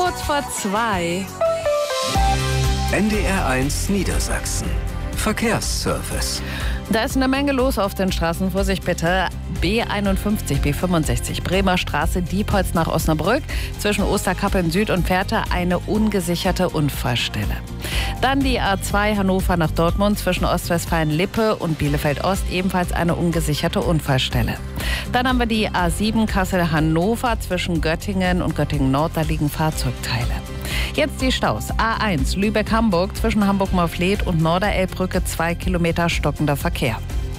kurz vor 2. NDR1 Niedersachsen. Verkehrsservice. Da ist eine Menge los auf den Straßen. Vorsicht bitte. B51, B65, Bremer Straße, Diepholz nach Osnabrück. Zwischen Osterkappeln Süd und Fährte eine ungesicherte Unfallstelle. Dann die A2 Hannover nach Dortmund zwischen Ostwestfalen-Lippe und Bielefeld-Ost, ebenfalls eine ungesicherte Unfallstelle. Dann haben wir die A7 Kassel-Hannover zwischen Göttingen und Göttingen-Nord, da liegen Fahrzeugteile. Jetzt die Staus. A1 Lübeck-Hamburg zwischen Hamburg-Marfleth und Norderelbbrücke 2 Kilometer stockender Verkehr.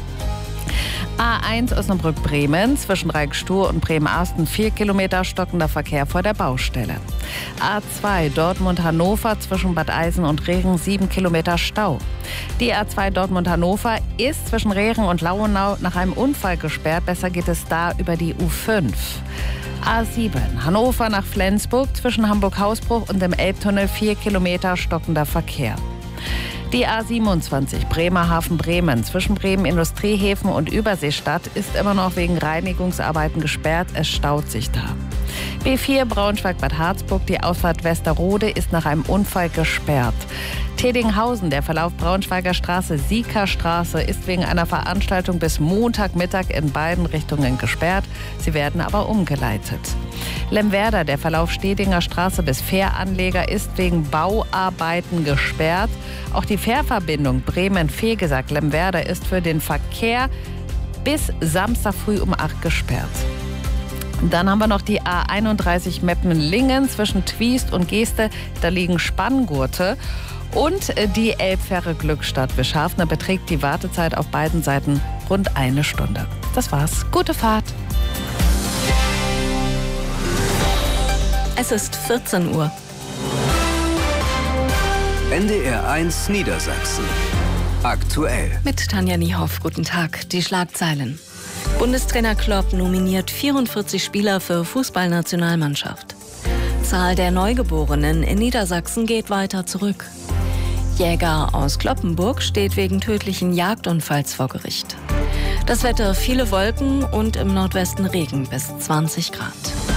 A1 Osnabrück-Bremen zwischen Reikstuhl und Bremen-Arsten 4 Kilometer stockender Verkehr vor der Baustelle. A2 Dortmund-Hannover zwischen Bad Eisen und Rehren 7 Kilometer Stau. Die A2 Dortmund-Hannover ist zwischen Rehren und Lauenau nach einem Unfall gesperrt. Besser geht es da über die U5. A7 Hannover nach Flensburg zwischen Hamburg-Hausbruch und dem Elbtunnel 4 Kilometer stockender Verkehr. Die A27 Bremerhaven-Bremen zwischen Bremen Industriehäfen und Überseestadt ist immer noch wegen Reinigungsarbeiten gesperrt. Es staut sich da. B4 Braunschweig-Bad Harzburg, die Ausfahrt Westerrode ist nach einem Unfall gesperrt. Tedinghausen, der Verlauf Braunschweiger Straße, Siekerstraße ist wegen einer Veranstaltung bis Montagmittag in beiden Richtungen gesperrt. Sie werden aber umgeleitet. Lemwerder, der Verlauf Stedinger Straße bis Fähranleger ist wegen Bauarbeiten gesperrt. Auch die Fährverbindung Bremen-Vegesack-Lemwerder ist für den Verkehr bis Samstag früh um 8 gesperrt. Dann haben wir noch die A31 Meppen-Lingen zwischen Twiest und Geeste. Da liegen Spanngurte. Und die Elbfähre Glückstadt-Wischhafner beträgt die Wartezeit auf beiden Seiten rund 1 Stunde. Das war's. Gute Fahrt. Es ist 14 Uhr. NDR1 Niedersachsen. Aktuell. Mit Tanja Niehoff. Guten Tag. Die Schlagzeilen. Bundestrainer Klopp nominiert 44 Spieler für Fußballnationalmannschaft. Zahl der Neugeborenen in Niedersachsen geht weiter zurück. Jäger aus Cloppenburg steht wegen tödlichen Jagdunfalls vor Gericht. Das Wetter: viele Wolken und im Nordwesten Regen bis 20 Grad.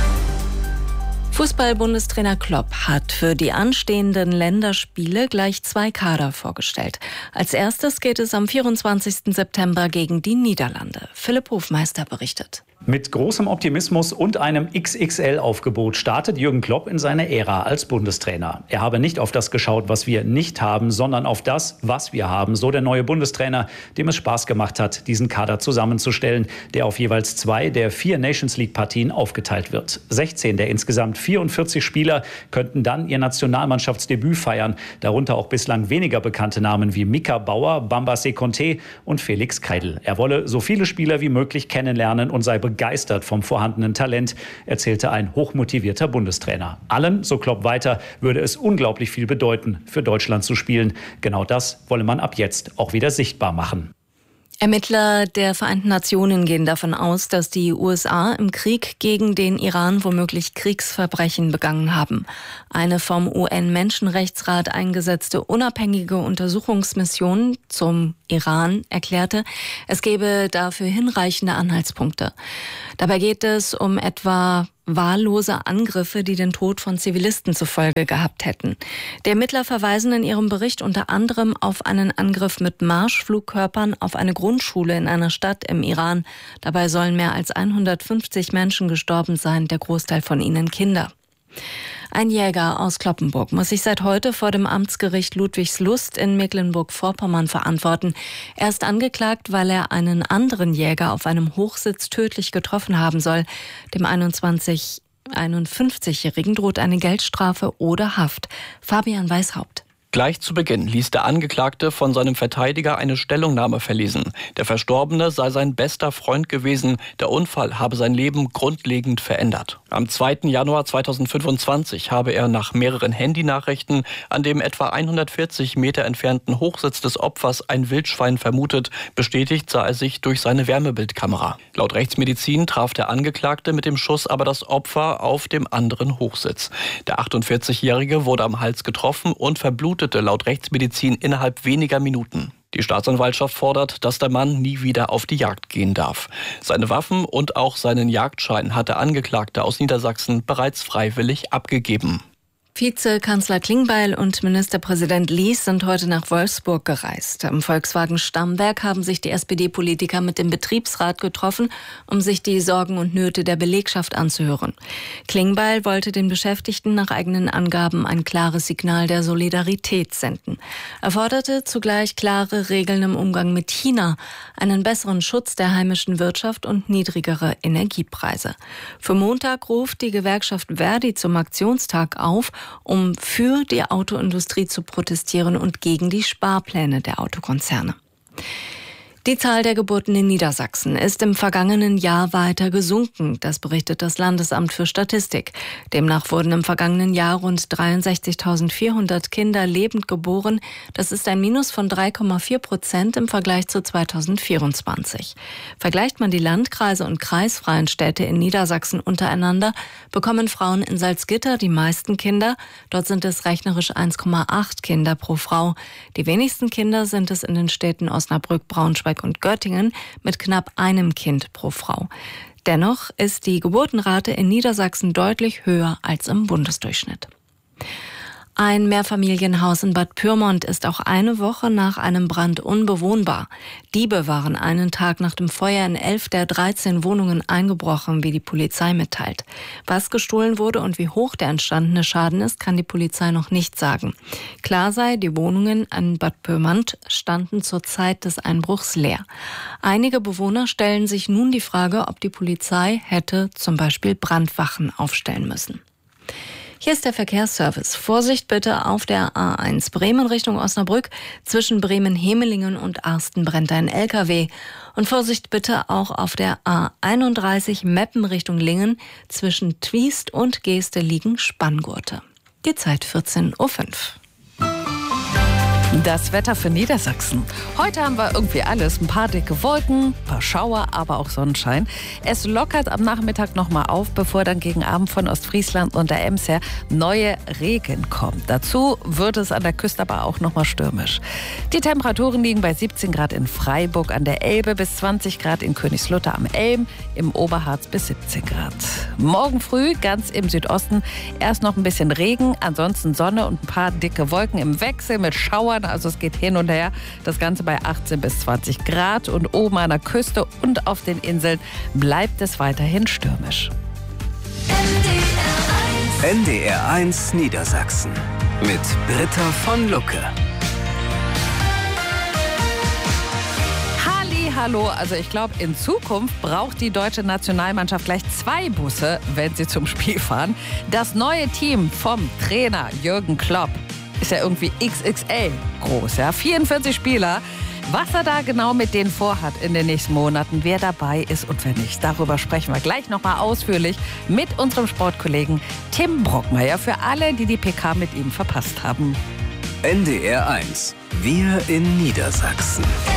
Fußball-Bundestrainer Klopp hat für die anstehenden Länderspiele gleich 2 Kader vorgestellt. Als erstes geht es am 24. September gegen die Niederlande. Philipp Hofmeister berichtet. Mit großem Optimismus und einem XXL-Aufgebot startet Jürgen Klopp in seine Ära als Bundestrainer. Er habe nicht auf das geschaut, was wir nicht haben, sondern auf das, was wir haben. So der neue Bundestrainer, dem es Spaß gemacht hat, diesen Kader zusammenzustellen, der auf jeweils 2 der 4 Nations-League-Partien aufgeteilt wird. 16 der insgesamt 44 Spieler könnten dann ihr Nationalmannschaftsdebüt feiern. Darunter auch bislang weniger bekannte Namen wie Mika Bauer, Bamba Sekonte und Felix Keidl. Er wolle so viele Spieler wie möglich kennenlernen und sei begeistert vom vorhandenen Talent, erzählte ein hochmotivierter Bundestrainer. Allen, so Klopp weiter, würde es unglaublich viel bedeuten, für Deutschland zu spielen. Genau das wolle man ab jetzt auch wieder sichtbar machen. Ermittler der Vereinten Nationen gehen davon aus, dass die USA im Krieg gegen den Iran womöglich Kriegsverbrechen begangen haben. Eine vom UN-Menschenrechtsrat eingesetzte unabhängige Untersuchungsmission zum Iran erklärte, es gebe dafür hinreichende Anhaltspunkte. Dabei geht es um etwa wahllose Angriffe, die den Tod von Zivilisten zur Folge gehabt hätten. Die Ermittler verweisen in ihrem Bericht unter anderem auf einen Angriff mit Marschflugkörpern auf eine Grundschule in einer Stadt im Iran. Dabei sollen mehr als 150 Menschen gestorben sein, der Großteil von ihnen Kinder. Ein Jäger aus Cloppenburg muss sich seit heute vor dem Amtsgericht Ludwigslust in Mecklenburg-Vorpommern verantworten. Er ist angeklagt, weil er einen anderen Jäger auf einem Hochsitz tödlich getroffen haben soll. Dem 51-Jährigen droht eine Geldstrafe oder Haft. Fabian Weishaupt. Gleich zu Beginn ließ der Angeklagte von seinem Verteidiger eine Stellungnahme verlesen. Der Verstorbene sei sein bester Freund gewesen. Der Unfall habe sein Leben grundlegend verändert. Am 2. Januar 2025 habe er nach mehreren Handynachrichten an dem etwa 140 Meter entfernten Hochsitz des Opfers ein Wildschwein vermutet. Bestätigt sah er sich durch seine Wärmebildkamera. Laut Rechtsmedizin traf der Angeklagte mit dem Schuss aber das Opfer auf dem anderen Hochsitz. Der 48-Jährige wurde am Hals getroffen und verblutete laut Rechtsmedizin innerhalb weniger Minuten. Die Staatsanwaltschaft fordert, dass der Mann nie wieder auf die Jagd gehen darf. Seine Waffen und auch seinen Jagdschein hat der Angeklagte aus Niedersachsen bereits freiwillig abgegeben. Vizekanzler Klingbeil und Ministerpräsident Lies sind heute nach Wolfsburg gereist. Am Volkswagen-Stammwerk haben sich die SPD-Politiker mit dem Betriebsrat getroffen, um sich die Sorgen und Nöte der Belegschaft anzuhören. Klingbeil wollte den Beschäftigten nach eigenen Angaben ein klares Signal der Solidarität senden. Er forderte zugleich klare Regeln im Umgang mit China, einen besseren Schutz der heimischen Wirtschaft und niedrigere Energiepreise. Für Montag ruft die Gewerkschaft Verdi zum Aktionstag auf, um für die Autoindustrie zu protestieren und gegen die Sparpläne der Autokonzerne. Die Zahl der Geburten in Niedersachsen ist im vergangenen Jahr weiter gesunken. Das berichtet das Landesamt für Statistik. Demnach wurden im vergangenen Jahr rund 63.400 Kinder lebend geboren. Das ist ein Minus von 3,4% im Vergleich zu 2024. Vergleicht man die Landkreise und kreisfreien Städte in Niedersachsen untereinander, bekommen Frauen in Salzgitter die meisten Kinder. Dort sind es rechnerisch 1,8 Kinder pro Frau. Die wenigsten Kinder sind es in den Städten Osnabrück, Braunschweig und Göttingen mit knapp einem Kind pro Frau. Dennoch ist die Geburtenrate in Niedersachsen deutlich höher als im Bundesdurchschnitt. Ein Mehrfamilienhaus in Bad Pyrmont ist auch eine Woche nach einem Brand unbewohnbar. Diebe waren einen Tag nach dem Feuer in 11 der 13 Wohnungen eingebrochen, wie die Polizei mitteilt. Was gestohlen wurde und wie hoch der entstandene Schaden ist, kann die Polizei noch nicht sagen. Klar sei, die Wohnungen in Bad Pyrmont standen zur Zeit des Einbruchs leer. Einige Bewohner stellen sich nun die Frage, ob die Polizei hätte zum Beispiel Brandwachen aufstellen müssen. Hier ist der Verkehrsservice. Vorsicht bitte auf der A1 Bremen Richtung Osnabrück. Zwischen Bremen-Hemelingen und Arsten brennt ein LKW. Und Vorsicht bitte auch auf der A31 Meppen Richtung Lingen. Zwischen Twiest und Geeste liegen Spanngurte. Die Zeit 14:05 Uhr. Das Wetter für Niedersachsen. Heute haben wir irgendwie alles. Ein paar dicke Wolken, ein paar Schauer, aber auch Sonnenschein. Es lockert am Nachmittag nochmal auf, bevor dann gegen Abend von Ostfriesland und der Ems her neue Regen kommt. Dazu wird es an der Küste aber auch nochmal stürmisch. Die Temperaturen liegen bei 17 Grad in Freiburg an der Elbe bis 20 Grad in Königslutter am Elm, im Oberharz bis 17 Grad. Morgen früh ganz im Südosten erst noch ein bisschen Regen, ansonsten Sonne und ein paar dicke Wolken im Wechsel mit Schauern. Also es geht hin und her. Das Ganze bei 18 bis 20 Grad. Und oben an der Küste und auf den Inseln bleibt es weiterhin stürmisch. NDR 1 Niedersachsen mit Britta von Lucke. Hallo, also ich glaube, in Zukunft braucht die deutsche Nationalmannschaft gleich 2 Busse, wenn sie zum Spiel fahren. Das neue Team vom Trainer Jürgen Klopp ist ja irgendwie XXL groß, ja, 44 Spieler. Was er da genau mit denen vorhat in den nächsten Monaten, wer dabei ist und wer nicht, darüber sprechen wir gleich nochmal ausführlich mit unserem Sportkollegen Tim Brockmeier, für alle, die die PK mit ihm verpasst haben. NDR 1, wir in Niedersachsen.